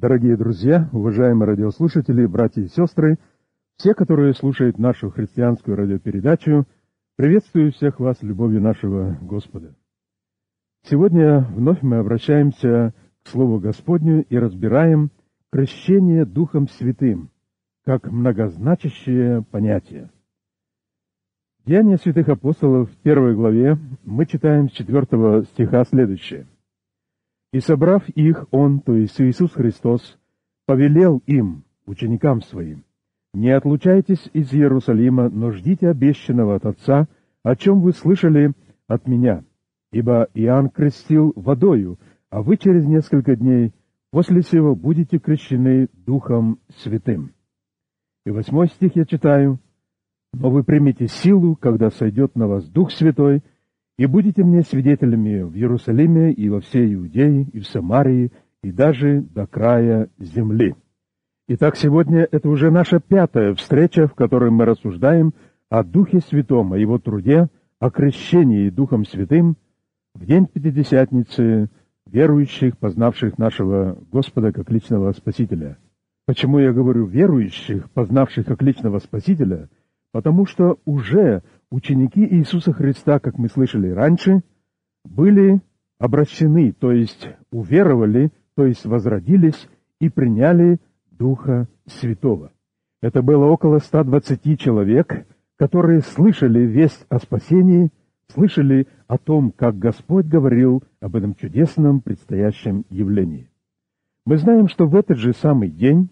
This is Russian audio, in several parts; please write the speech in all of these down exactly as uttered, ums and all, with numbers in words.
Дорогие друзья, уважаемые радиослушатели, братья и сестры, все, которые слушают нашу христианскую радиопередачу, приветствую всех вас любовью нашего Господа. Сегодня вновь мы обращаемся к Слову Господню и разбираем крещение Духом Святым, как многозначащее понятие. Деяния святых апостолов в первой главе мы читаем с четвертого стиха следующее. «И, собрав их, Он, то есть Иисус Христос, повелел им, ученикам Своим, не отлучайтесь из Иерусалима, но ждите обещанного от Отца, о чем вы слышали от Меня. Ибо Иоанн крестил водою, а вы через несколько дней после сего будете крещены Духом Святым». И восьмой стих я читаю. «Но вы примете силу, когда сойдет на вас Дух Святой, и будете мне свидетелями в Иерусалиме и во всей Иудее, и в Самарии, и даже до края земли». Итак, сегодня это уже наша пятая встреча, в которой мы рассуждаем о Духе Святом, о Его труде, о крещении Духом Святым в день Пятидесятницы верующих, познавших нашего Господа как личного Спасителя. Почему я говорю верующих, познавших как личного Спасителя? Потому что уже ученики Иисуса Христа, как мы слышали раньше, были обращены, то есть уверовали, то есть возродились и приняли Духа Святого. Это было около ста двадцати человек, которые слышали весть о спасении, слышали о том, как Господь говорил об этом чудесном предстоящем явлении. Мы знаем, что в этот же самый день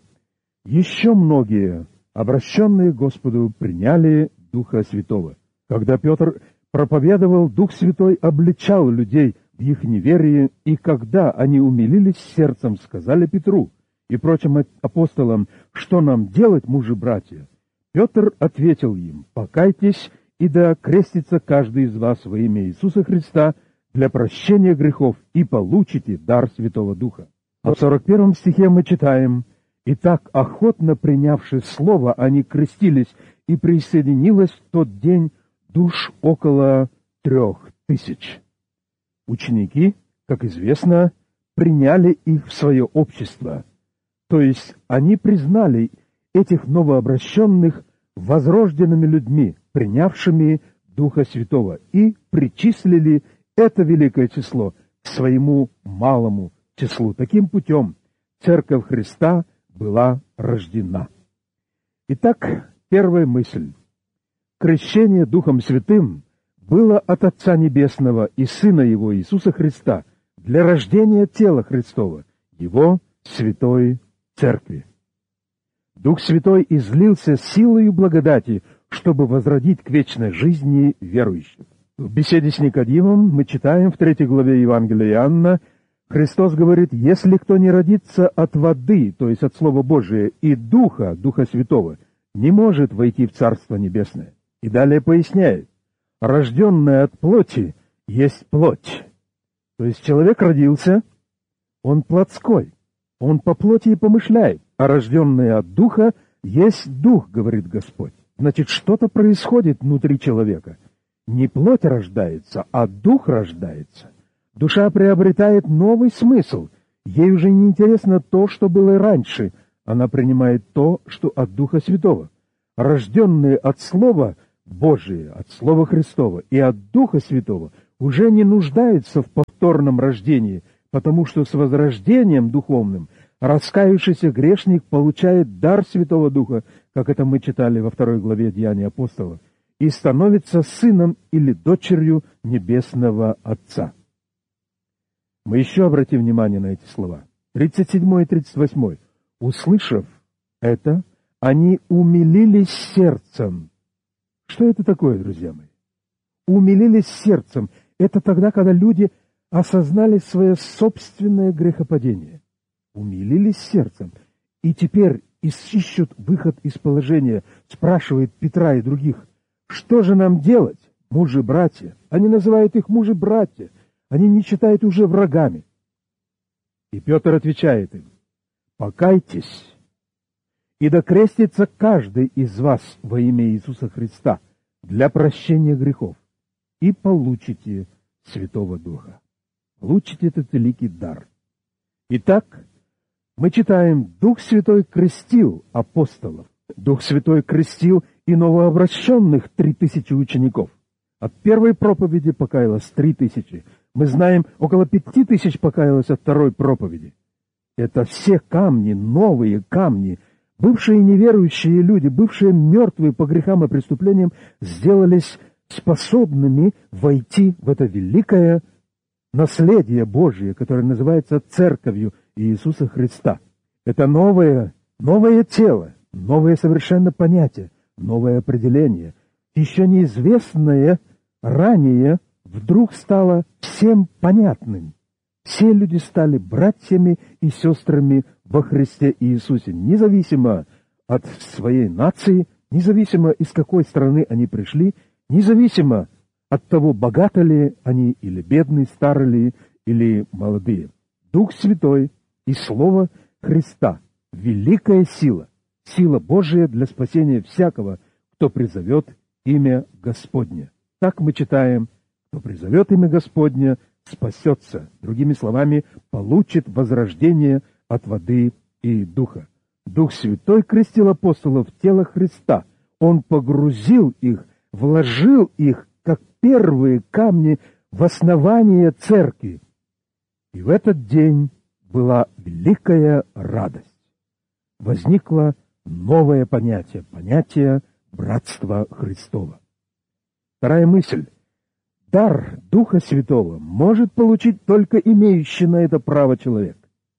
еще многие, обращенные к Господу, приняли Духа Святого. Когда Петр проповедовал, Дух Святой обличал людей в их неверии, и когда они умилились сердцем, сказали Петру и прочим апостолам, что нам делать, мужи-братья? Петр ответил им: покайтесь, и да крестится каждый из вас во имя Иисуса Христа для прощения грехов, и получите дар Святого Духа. А в сорок первом стихе мы читаем: «Итак, охотно принявши слово, они крестились, и присоединилось в тот день душ около трех тысяч». Ученики, как известно, приняли их в свое общество, то есть они признали этих новообращенных возрожденными людьми, принявшими Духа Святого, и причислили это великое число к своему малому числу. Таким путем Церковь Христа была рождена. Итак, первая мысль. Крещение Духом Святым было от Отца Небесного и Сына Его Иисуса Христа для рождения тела Христова, Его Святой Церкви. Дух Святой излился силою благодати, чтобы возродить к вечной жизни верующих. В беседе с Никодимом мы читаем в третьей главе Евангелия Иоанна, Христос говорит: «Если кто не родится от воды, то есть от Слова Божия, и Духа, Духа Святого, не может войти в Царство Небесное». И далее поясняет: «Рожденное от плоти есть плоть». То есть человек родился, он плотской, он по плоти и помышляет, а рожденное от Духа есть Дух, говорит Господь. Значит, что-то происходит внутри человека. Не плоть рождается, а Дух рождается. Душа приобретает новый смысл. Ей уже не интересно то, что было раньше. Она принимает то, что от Духа Святого. Рожденные от Слова Божия, от Слова Христова и от Духа Святого уже не нуждаются в повторном рождении, потому что с возрождением духовным раскаявшийся грешник получает дар Святого Духа, как это мы читали во второй главе Деяний апостолов, и становится сыном или дочерью Небесного Отца. Мы еще обратим внимание на эти слова. тридцать седьмой и тридцать восьмой. «Услышав это, они умилились сердцем». Что это такое, друзья мои? Умилились сердцем. Это тогда, когда люди осознали свое собственное грехопадение. Умилились сердцем. И теперь ищут выход из положения, спрашивает Петра и других: что же нам делать, мужи-братья? Они называют их мужи-братья. Они не считают уже врагами. И Петр отвечает им: покайтесь, и да крестится каждый из вас во имя Иисуса Христа для прощения грехов, и получите Святого Духа. Получите этот великий дар. Итак, Мы читаем: «Дух Святой крестил апостолов». Дух Святой крестил и новообращенных три тысячи учеников. От первой проповеди покаялось три тысячи. Мы знаем, около пяти тысяч покаялось от второй проповеди. Это все камни, новые камни. Бывшие неверующие люди, бывшие мертвые по грехам и преступлениям, сделались способными войти в это великое наследие Божие, которое называется Церковью Иисуса Христа. Это новое, новое тело, новое совершенно понятие, новое определение, еще неизвестное ранее, вдруг стало всем понятным. Все люди стали братьями и сестрами во Христе Иисусе, независимо от своей нации, независимо из какой страны они пришли, независимо от того, богаты ли они или бедные, старые ли или молодые. Дух Святой и Слово Христа — великая сила, сила Божия для спасения всякого, кто призовет имя Господне. Так мы читаем: кто призовет имя Господне, спасется. Другими словами, получит возрождение от воды и духа. Дух Святой крестил апостолов в тело Христа. Он погрузил их, вложил их, как первые камни, в основание церкви. И в этот день была великая радость. Возникло новое понятие, понятие братства Христова. Вторая мысль. Дар Духа Святого может получить только имеющий на это право человек.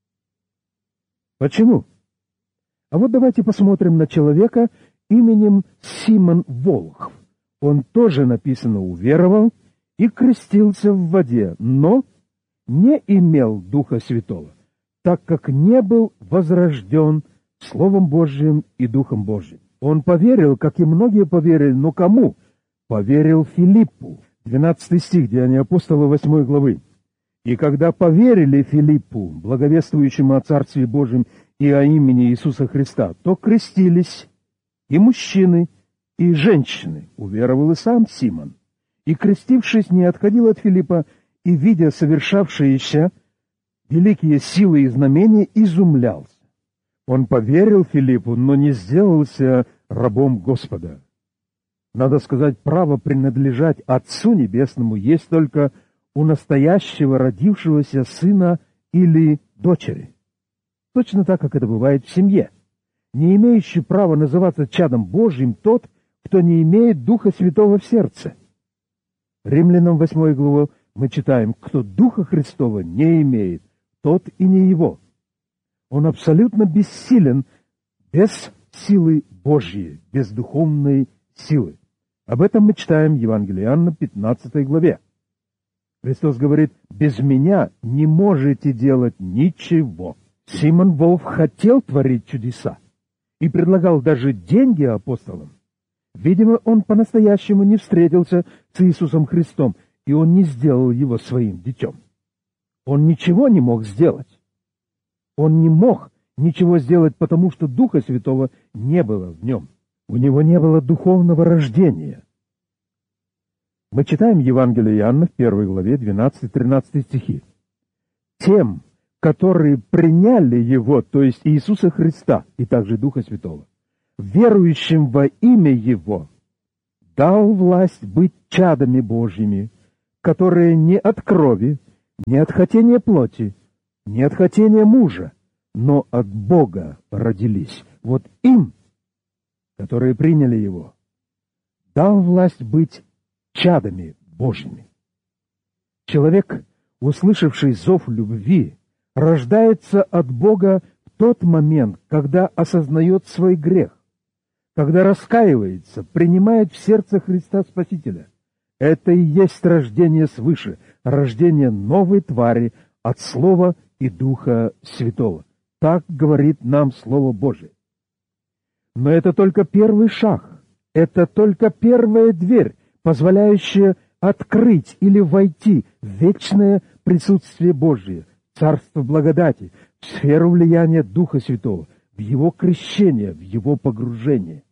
Почему? А вот давайте посмотрим на человека именем Симон Волхв. Он тоже, написано, уверовал и крестился в воде, но не имел Духа Святого, так как не был возрожден Словом Божьим и Духом Божьим. Он поверил, как и многие поверили, но кому? Поверил Филиппу. двенадцатый стих, Деяния апостола, восьмой главы. «И когда поверили Филиппу, благовествующему о Царстве Божьем и о имени Иисуса Христа, то крестились и мужчины, и женщины, уверовал и сам Симон. И, крестившись, не отходил от Филиппа, и, видя совершавшиеся великие силы и знамения, изумлялся». Он поверил Филиппу, но не сделался рабом Господа. Надо сказать, право принадлежать Отцу Небесному есть только у настоящего родившегося сына или дочери. Точно так, как это бывает в семье. Не имеющий права называться чадом Божьим тот, кто не имеет Духа Святого в сердце. Римлянам восьмой главу мы читаем: «Кто Духа Христова не имеет, тот и не его». Он абсолютно бессилен без силы Божьей, без духовной силы. Об этом мы читаем в Евангелии Иоанна, пятнадцатой главе. Христос говорит: «Без меня не можете делать ничего». Симон Волхв хотел творить чудеса и предлагал даже деньги апостолам. Видимо, он по-настоящему не встретился с Иисусом Христом, и он не сделал его своим детем. Он ничего не мог сделать. Он не мог ничего сделать, потому что Духа Святого не было в нем. У него не было духовного рождения. Мы читаем Евангелие Иоанна в первой главе, двенадцатый-тринадцатый стихи. «Тем, которые приняли Его, то есть Иисуса Христа, и также Духа Святого, верующим во имя Его, дал власть быть чадами Божьими, которые не от крови, не от хотения плоти, не от хотения мужа, но от Бога родились». Вот им, которые приняли Его, дал власть быть чадами Божьими. Человек, услышавший зов любви, рождается от Бога в тот момент, когда осознает свой грех, когда раскаивается, принимает в сердце Христа Спасителя. Это и есть рождение свыше, рождение новой твари от Слова и Духа Святого. Так говорит нам Слово Божие. Но это только первый шаг, это только первая дверь, позволяющая открыть или войти в вечное присутствие Божие, Царство благодати, в сферу влияния Духа Святого, в Его крещение, в Его погружение.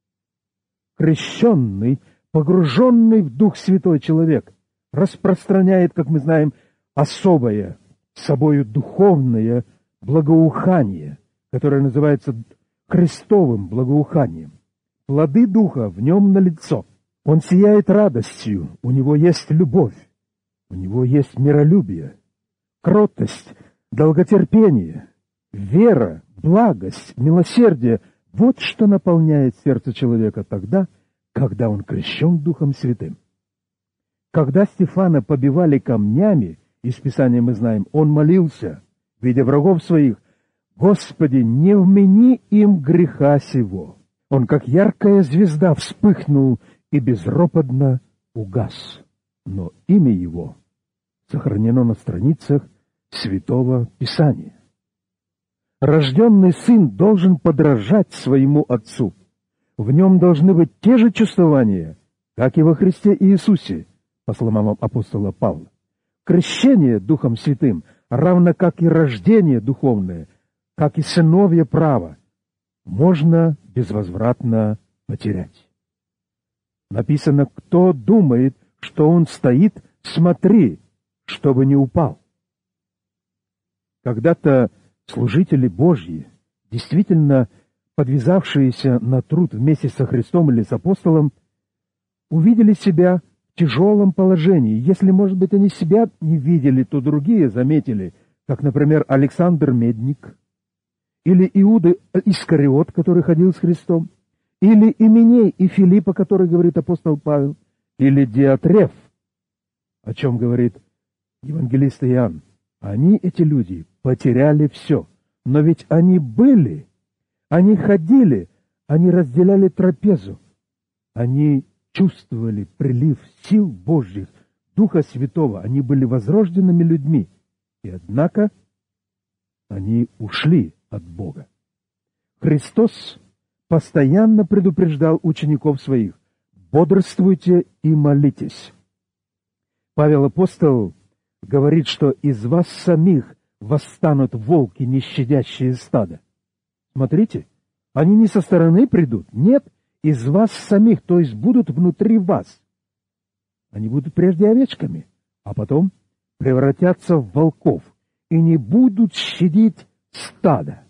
Крещенный, погруженный в Дух Святой человек распространяет, как мы знаем, особое, собою духовное благоухание, которое называется Христовым благоуханием. Плоды Духа в нем налицо. Он сияет радостью, у него есть любовь, у него есть миролюбие, кротость, долготерпение, вера, благость, милосердие. Вот что наполняет сердце человека тогда, когда он крещен Духом Святым. Когда Стефана побивали камнями, из Писания мы знаем, он молился, видя врагов своих: «Господи, не вмени им греха сего». Он, как яркая звезда, вспыхнул и безропотно угас. Но имя его сохранено на страницах Святого Писания. Рожденный сын должен подражать своему отцу. В нем должны быть те же чувствования, как и во Христе Иисусе, по словам апостола Павла. Крещение Духом Святым, равно как и рождение духовное, как и сыновье право, можно безвозвратно потерять. Написано: «Кто думает, что он стоит, смотри, чтобы не упал». Когда-то служители Божьи, действительно подвязавшиеся на труд вместе со Христом или с апостолом, увидели себя в тяжелом положении. Если, может быть, они себя не видели, то другие заметили, как, например, Александр Медник, или Иуда Искариот, который ходил с Христом, или Именей и Филиппа, который говорит апостол Павел, или Диатреф, о чем говорит евангелист Иоанн. Они, эти люди, потеряли все. Но ведь они были, они ходили, они разделяли трапезу. Они чувствовали прилив сил Божьих, Духа Святого. Они были возрожденными людьми. И однако они ушли от Бога. Христос постоянно предупреждал учеников своих: бодрствуйте и молитесь. Павел апостол говорит, что из вас самих восстанут волки, не щадящие стадо. Смотрите, они не со стороны придут, нет, из вас самих, то есть будут внутри вас. Они будут прежде овечками, а потом превратятся в волков и не будут щадить стадо.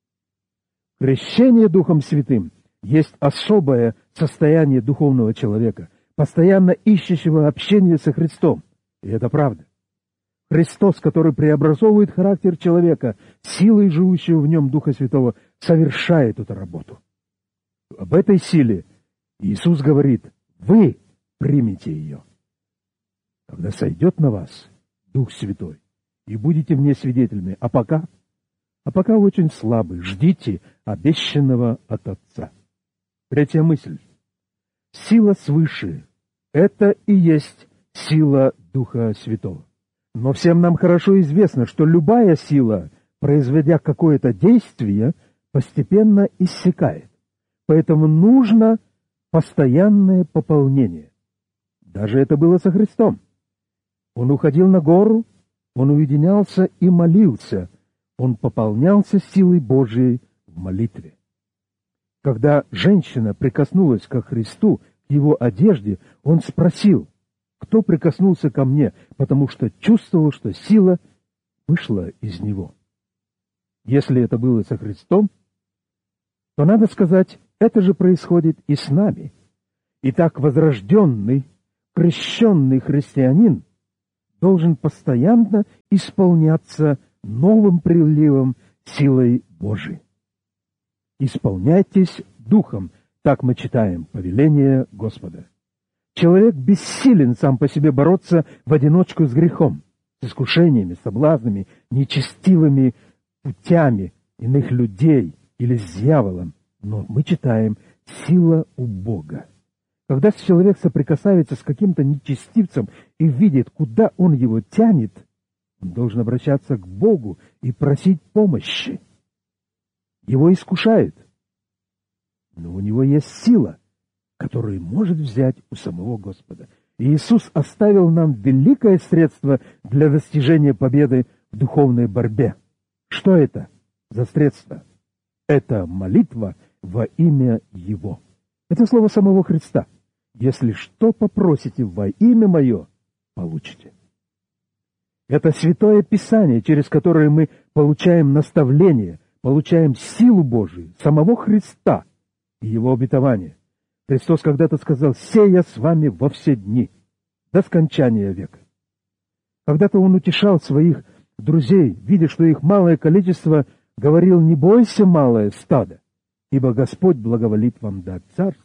Крещение Духом Святым есть особое состояние духовного человека, постоянно ищущего общения со Христом. И это правда. Христос, который преобразовывает характер человека, силой живущего в нем Духа Святого, совершает эту работу. Об этой силе Иисус говорит: вы примите ее, когда сойдет на вас Дух Святой, и будете мне свидетелями. А пока, а пока вы очень слабы, ждите обещанного от Отца. Третья мысль. Сила свыше — это и есть сила Духа Святого. Но всем нам хорошо известно, что любая сила, произведя какое-то действие, постепенно иссякает. Поэтому нужно постоянное пополнение. Даже это было со Христом. Он уходил на гору, он уединялся и молился. Он пополнялся силой Божией в молитве. Когда женщина прикоснулась ко Христу, к его одежде, он спросил: кто прикоснулся ко мне, потому что чувствовал, что сила вышла из него. Если это было со Христом, то, надо сказать, это же происходит и с нами. Итак, возрожденный, крещенный христианин должен постоянно исполняться новым приливом силой Божией. «Исполняйтесь Духом», так мы читаем повеление Господа. Человек бессилен сам по себе бороться в одиночку с грехом, с искушениями, соблазнами, нечестивыми путями иных людей или с дьяволом. Но мы читаем: сила у Бога. Когда человек соприкасается с каким-то нечестивцем и видит, куда он его тянет, он должен обращаться к Богу и просить помощи. Его искушает, но у него есть сила, которую может взять у самого Господа. И Иисус оставил нам великое средство для достижения победы в духовной борьбе. Что это за средство? Это молитва во имя Его. Это слово самого Христа. Если что попросите во имя Мое, получите. Это Святое Писание, через которое мы получаем наставление, получаем силу Божию, самого Христа и Его обетование. Христос когда-то сказал: «Се я с вами во все дни, до скончания века». Когда-то Он утешал своих друзей, видя, что их малое количество, говорил: «Не бойся, малое стадо, ибо Господь благоволит вам дать царство».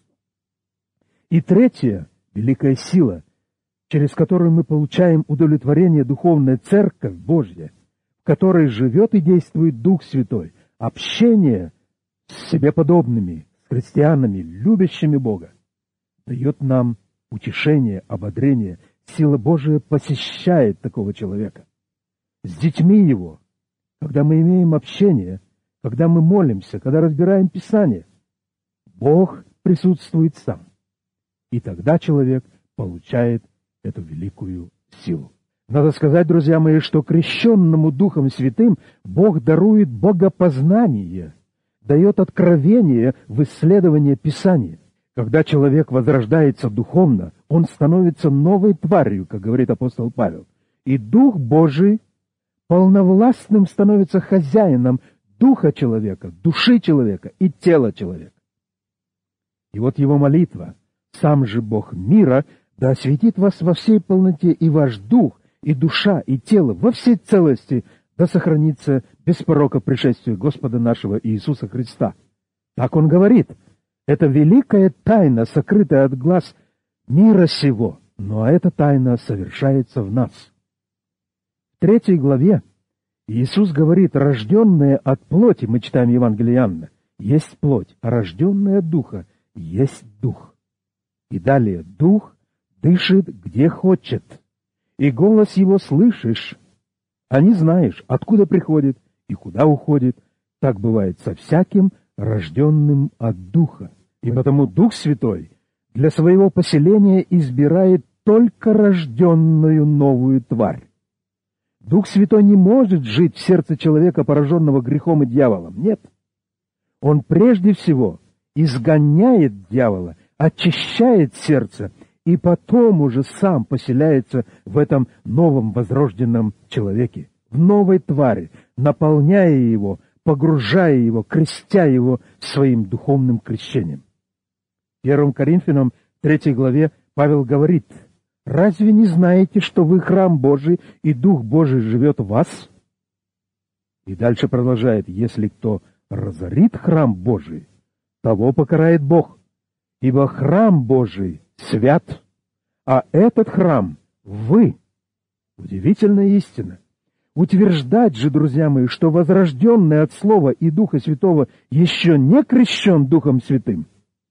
И третья великая сила, через которую мы получаем удовлетворение, духовная Церковь Божья, в которой живет и действует Дух Святой, общение с себе подобными, с христианами, любящими Бога, дает нам утешение, ободрение. Сила Божия посещает такого человека. С детьми его, когда мы имеем общение, когда мы молимся, когда разбираем Писание, Бог присутствует сам. И тогда человек получает эту великую силу. Надо сказать, друзья мои, что крещенному Духом Святым Бог дарует богопознание, дает откровение в исследовании Писания. Когда человек возрождается духовно, он становится новой тварью, как говорит апостол Павел. И Дух Божий полновластным становится хозяином духа человека, души человека и тела человека. И вот его молитва: «Сам же Бог мира да осветит вас во всей полноте, и ваш дух, и душа, и тело во всей целости да сохранится без порока пришествия Господа нашего Иисуса Христа». Так он говорит. Это великая тайна, сокрытая от глаз мира сего, но эта тайна совершается в нас. В третьей главе Иисус говорит: рожденное от плоти, мы читаем Евангелие Иоанна, есть плоть, а рожденное от духа есть дух. И далее: дух дышит где хочет, и голос его слышишь, а не знаешь, откуда приходит и куда уходит. Так бывает со всяким рожденным от Духа. И потому Дух Святой для своего поселения избирает только рожденную новую тварь. Дух Святой не может жить в сердце человека, пораженного грехом и дьяволом. Нет. Он прежде всего изгоняет дьявола, очищает сердце, и потом уже сам поселяется в этом новом возрожденном человеке, в новой твари, наполняя его, погружая его, крестя его своим духовным крещением. В первом Коринфянам, третьей главе, Павел говорит: «Разве не знаете, что вы храм Божий, и Дух Божий живет в вас?» И дальше продолжает: «Если кто разорит храм Божий, того покарает Бог, ибо храм Божий свят, а этот храм — вы». Удивительная истина. Утверждать же, друзья мои, что возрожденный от Слова и Духа Святого еще не крещен Духом Святым,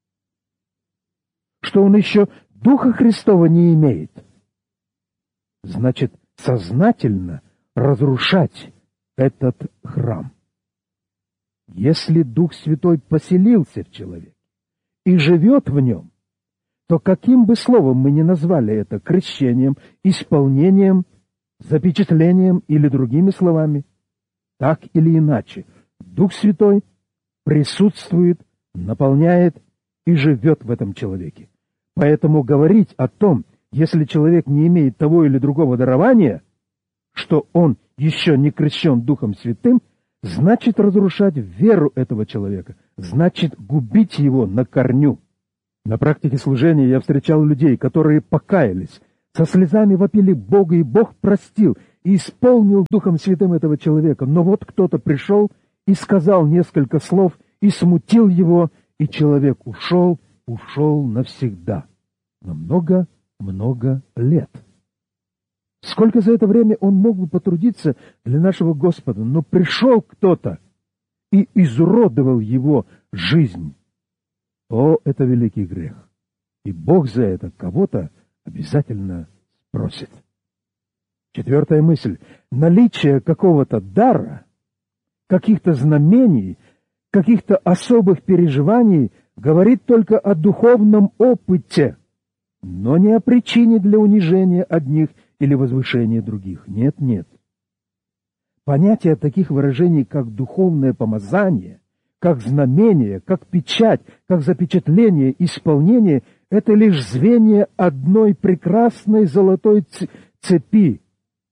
что он еще Духа Христова не имеет, значит сознательно разрушать этот храм. Если Дух Святой поселился в человеке и живет в нем, то каким бы словом мы ни назвали это — крещением, исполнением, запечатлением или другими словами, так или иначе, Дух Святой присутствует, наполняет и живет в этом человеке. Поэтому говорить о том, если человек не имеет того или другого дарования, что он еще не крещен Духом Святым, значит разрушать веру этого человека, значит губить его на корню. На практике служения я встречал людей, которые покаялись, со слезами вопили Бога, и Бог простил и исполнил Духом Святым этого человека. Но вот кто-то пришел и сказал несколько слов, и смутил его, и человек ушел, ушел навсегда. На много-много лет. Сколько за это время он мог бы потрудиться для нашего Господа, но пришел кто-то и изуродовал его жизнь. О, это великий грех. И Бог за это кого-то обязательно спросит. Четвертая мысль. Наличие какого-то дара, каких-то знамений, каких-то особых переживаний говорит только о духовном опыте, но не о причине для унижения одних или возвышения других. Нет, нет. Понятие таких выражений, как духовное помазание, как знамение, как печать, как запечатление, исполнение — это лишь звенья одной прекрасной золотой цепи,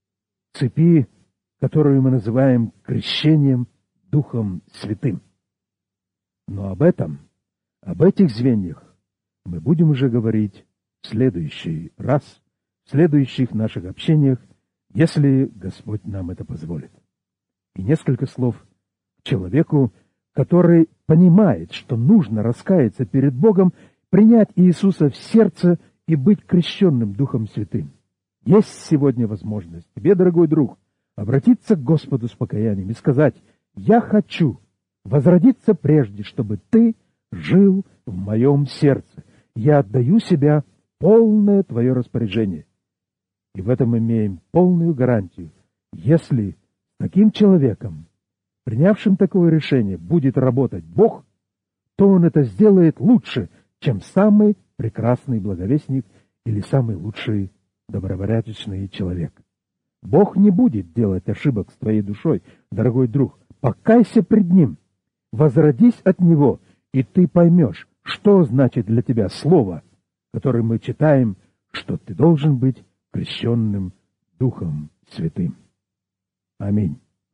цепи, которую мы называем крещением Духом Святым. Но об этом, об этих звеньях мы будем уже говорить в следующий раз, в следующих наших общениях, если Господь нам это позволит. И несколько слов к человеку, который понимает, что нужно раскаяться перед Богом, принять Иисуса в сердце и быть крещенным Духом Святым. Есть сегодня возможность тебе, дорогой друг, обратиться к Господу с покаянием и сказать: «Я хочу возродиться прежде, чтобы Ты жил в моем сердце. Я отдаю себя в полное Твое распоряжение». И в этом имеем полную гарантию. Если с таким человеком, принявшим такое решение, будет работать Бог, то Он это сделает лучше, чем самый прекрасный благовестник или самый лучший добропорядочный человек. Бог не будет делать ошибок с твоей душой, дорогой друг. Покайся пред Ним, возродись от Него, и ты поймешь, что значит для тебя слово, которое мы читаем, что ты должен быть крещенным Духом Святым. Аминь.